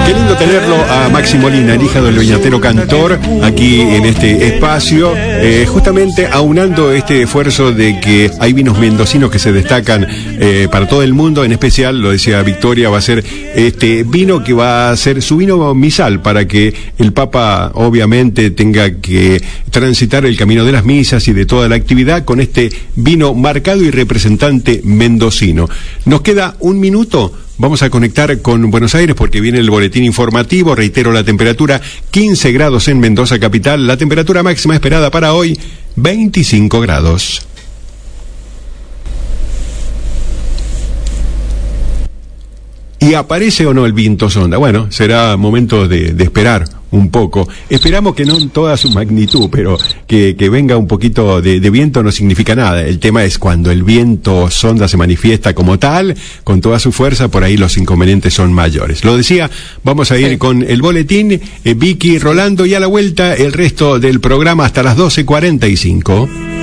Qué lindo tenerlo a Maxi Molina, el hijo del viñatero cantor, aquí en este espacio, justamente aunando este esfuerzo de que hay vinos mendocinos que se destacan para todo el mundo, en especial, lo decía Victoria, va a ser este vino que va a ser su vino misal para que el Papa obviamente tenga que transitar el camino de las misas y de toda la actividad con este vino marcado y representante mendocino. Nos queda un minuto. Vamos a conectar con Buenos Aires porque viene el boletín informativo. Reitero la temperatura, 15 grados en Mendoza capital. La temperatura máxima esperada para hoy, 25 grados. ¿Y aparece o no el viento sonda? Bueno, será momento de esperar un poco. Esperamos que no en toda su magnitud, pero que venga un poquito de viento no significa nada. El tema es cuando el viento sonda se manifiesta como tal, con toda su fuerza, por ahí los inconvenientes son mayores. Lo decía, vamos a ir con el boletín, Vicky, Rolando, y a la vuelta el resto del programa hasta las 12:45.